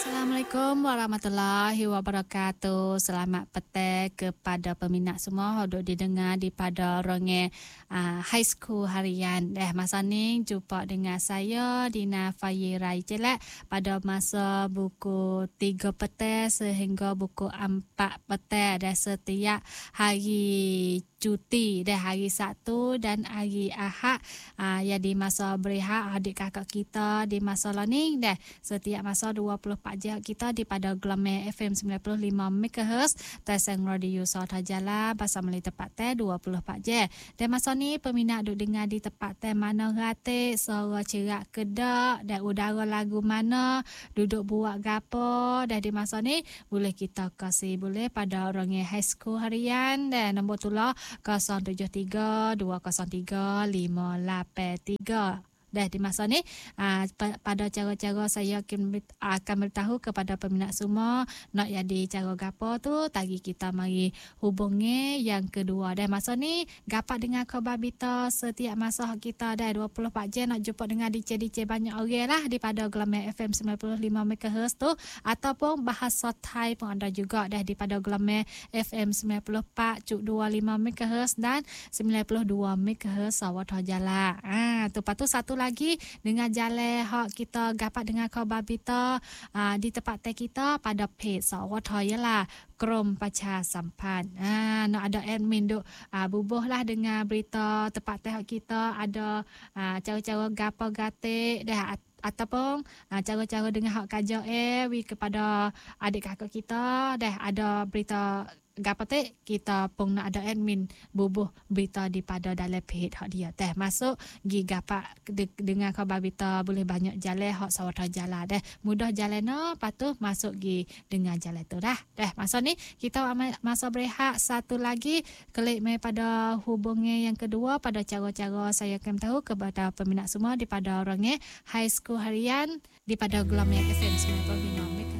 Assalamualaikum warahmatullahi wabarakatuh. Selamat petang kepada peminat semua duduk didengar di pada ronge high school harian. Masa ni jumpa dengan saya Dina Fayirai Jelek pada masa buku 3 petang sehingga buku 4 petang dan setiap hari cuti hari Sabtu dan hari Ahad yang di masa berehat adik kakak kita di masa learning setiap masa 24 jam kita di pada gelombang FM 95 MHz Tasang Radio Sauta Jala bahasa Melayu tepat 24 jam. Dan masa ni peminat duk dengar di tempat mana ratik suara cerak kedak dan udara lagu mana duduk buat gapo dan di masa ni boleh kita kasih boleh pada orangnya high school harian dan nombor tulah 073-203-583. Di masa ni pada cara-cara saya akan beritahu kepada peminat semua nak jadi cara gapo tu tadi kita mari hubungi yang kedua. Dan masa ni gapat dengan khabar berita setiap masa kita 24 jam nak jumpa dengan DJ banyak orang lah di pada gelombang FM 95 MHz tu ataupun bahasa Thai pun ada juga di pada gelombang FM 94.25 MHz dan 92 MHz Sawat Jala. Tu patu satu lagi dengan jalan hak kita dapat dengan khabar berita di tempat kita pada page Sawat lah Krom Pacha Sampan. Nak ada admin duk bubuh lah dengan berita tempat hak kita ada cara-cara gapo gatik ataupun cara-cara dengan hak kaja kepada adik kakak kita ada berita gapatek kita pun nak ada admin bubuh berita di pada dalam page hak dia masuk gi gapak dengan khabar berita boleh banyak jalan hak sawata jalan mudah jalan patuh masuk gi dengan jalan tu masa ni kita masa berehat satu lagi klik mai pada hubungi yang kedua pada cara-cara saya akan tahu kepada peminat semua di pada orangnya high school harian di pada gelombang FM 95 MHz.